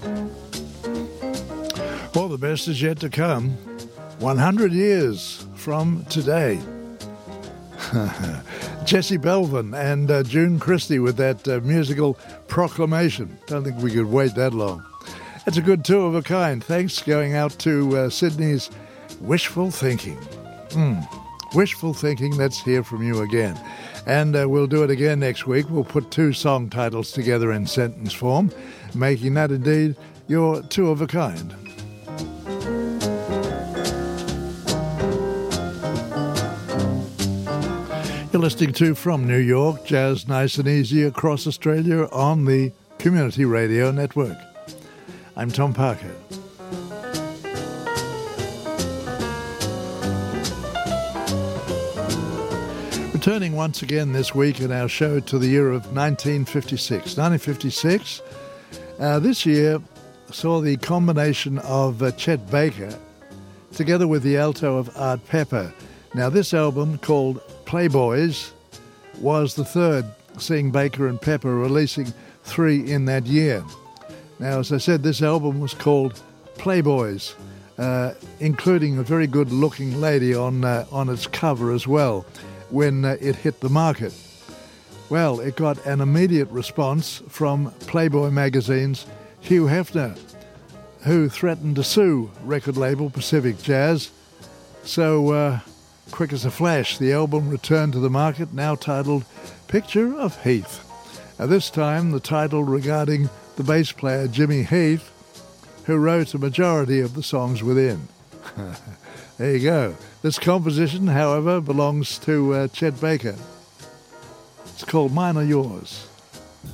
Well, the best is yet to come. 100 years from today. Jesse Belvin and June Christie with that musical Proclamation. Don't think we could wait that long. It's a good two of a kind. Thanks going out to Sydney's Wishful Thinking. Wishful Thinking, let's hear from you again. And we'll do it again next week. We'll put two song titles together in sentence form, making that indeed your two of a kind. You're listening to From New York, Jazz Nice and Easy across Australia on the Community Radio Network. I'm Tom Parker. Returning once again this week in our show to the year of 1956. 1956, this year saw the combination of Chet Baker together with the alto of Art Pepper. Now this album, called Playboys, was the third, seeing Baker and Pepper releasing 3 in that year. Now, as I said, this album was called Playboys, including a very good-looking lady on its cover as well when it hit the market. Well, it got an immediate response from Playboy magazine's Hugh Hefner, who threatened to sue record label Pacific Jazz. So, quick as a flash, the album returned to the market, now titled Picture of Heath. This time, the title regarding the bass player Jimmy Heath, who wrote a majority of the songs within. There you go. This composition, however, belongs to Chet Baker. It's called Mine Are Yours.